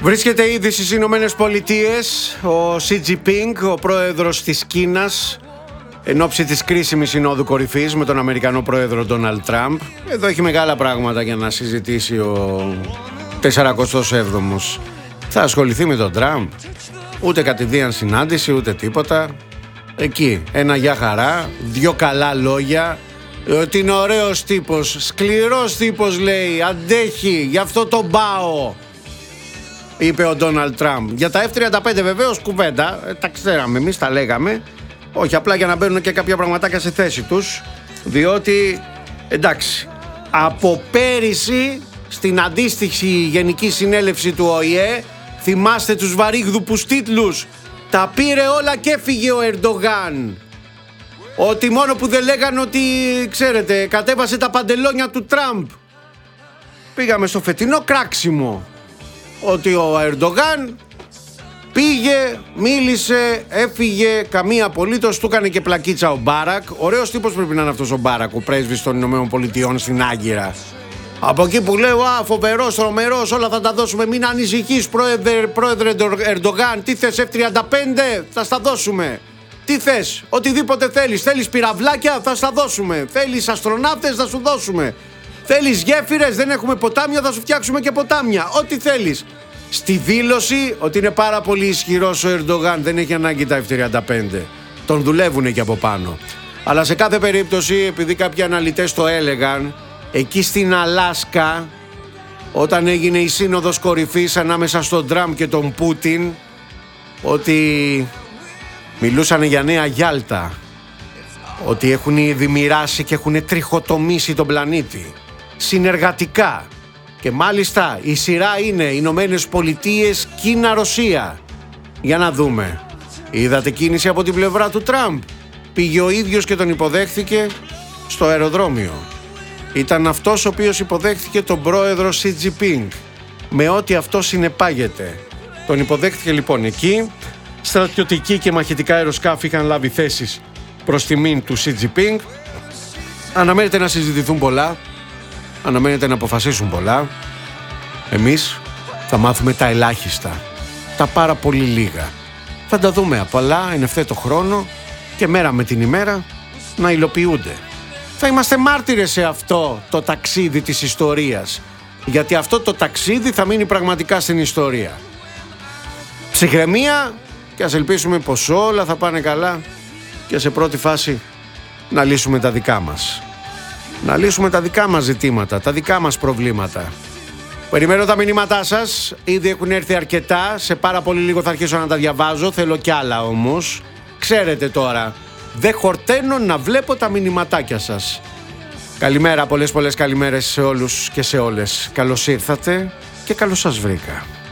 Βρίσκεται ήδη στις Ηνωμένες Πολιτείες ο Xi Jinping, ο πρόεδρος της Κίνας, εν ώψη της κρίσιμης συνόδου κορυφής με τον Αμερικανό πρόεδρο Ντόναλντ Τραμπ. Εδώ έχει μεγάλα πράγματα για να συζητήσει ο 47ος. Θα ασχοληθεί με τον Τραμπ? Ούτε κατηδίαν συνάντηση, ούτε τίποτα. Εκεί ένα για χαρά, δυο καλά λόγια, ότι είναι ωραίος τύπος, σκληρός τύπος λέει, αντέχει, γι' αυτό τον πάω, είπε ο Ντόναλντ Τραμπ. Για τα F-35 βεβαίως κουβέντα, τα ξέραμε εμείς, τα λέγαμε. Όχι, απλά για να μπαίνουν και κάποια πραγματάκια σε θέση τους. Διότι, εντάξει, από πέρυσι στην αντίστοιχη Γενική Συνέλευση του ΟΗΕ, θυμάστε τους βαρύγδουπους τίτλους, τα πήρε όλα και έφυγε ο Ερντογάν. Ότι μόνο που δεν λέγανε ότι, ξέρετε, κατέβασε τα παντελόνια του Τραμπ. Πήγαμε στο φετινό κράξιμο. Ότι ο Ερντογάν πήγε, μίλησε, έφυγε, καμία απολύτως, του έκανε και πλακίτσα ο Μπάρακ. Ωραίος τύπος πρέπει να είναι αυτός ο Μπάρακ, ο πρέσβης των Ηνωμένων Πολιτειών στην Άγκυρα. Από εκεί που λέω, φοβερός, τρομερός, όλα θα τα δώσουμε, μην ανησυχείς πρόεδρε Ερντογάν, τι θες, F-35, θα στα δώσουμε. Τι θες, οτιδήποτε θέλεις πυραυλάκια, θα στα δώσουμε. Θέλεις αστροναύτες, θα σου δώσουμε. Θέλεις γέφυρες, δεν έχουμε ποτάμια, θα σου φτιάξουμε και ποτάμια. Ό,τι θέλεις. Στη δήλωση ότι είναι πάρα πολύ ισχυρός ο Ερντογάν, δεν έχει ανάγκη τα F-35. Τον δουλεύουνε και από πάνω. Αλλά σε κάθε περίπτωση, επειδή κάποιοι αναλυτές το έλεγαν, εκεί στην Αλάσκα, όταν έγινε η σύνοδος κορυφής ανάμεσα στον Τραμπ και τον Πούτιν, ότι μιλούσαν για νέα Γιάλτα, ότι έχουν ήδη μοιράσει και έχουν τριχοτομήσει τον πλανήτη συνεργατικά. Και μάλιστα η σειρά είναι Ηνωμένες Πολιτείες, Κίνα, Ρωσία. Για να δούμε. Είδατε κίνηση από την πλευρά του Τραμπ? Πήγε ο ίδιος και τον υποδέχθηκε στο αεροδρόμιο. Ήταν αυτός ο οποίος υποδέχθηκε τον πρόεδρο Xi Jinping, με ό,τι αυτό συνεπάγεται. Τον υποδέχθηκε λοιπόν εκεί. Στρατιωτικοί και μαχητικά αεροσκάφη είχαν λάβει θέσεις προς τιμήν του Xi Jinping. Αναμένεται να συζητηθούν πολλά. Αναμένεται να αποφασίσουν πολλά. Εμείς θα μάθουμε τα ελάχιστα, τα πάρα πολύ λίγα. Θα τα δούμε απαλά εν ευθέτω χρόνο και μέρα με την ημέρα να υλοποιούνται. Θα είμαστε μάρτυρες σε αυτό το ταξίδι της ιστορίας, γιατί αυτό το ταξίδι θα μείνει πραγματικά στην ιστορία. Ψυχραιμία και ας ελπίσουμε πως όλα θα πάνε καλά και σε πρώτη φάση να λύσουμε τα δικά μας. Να λύσουμε τα δικά μας ζητήματα, τα δικά μας προβλήματα. Περιμένω τα μηνύματά σας, ήδη έχουν έρθει αρκετά, σε πάρα πολύ λίγο θα αρχίσω να τα διαβάζω, θέλω κι άλλα όμως. Ξέρετε τώρα, δεν χορταίνω να βλέπω τα μηνυματάκια σας. Καλημέρα, πολλές καλημέρες σε όλους και σε όλες. Καλώς ήρθατε και καλώς σας βρήκα.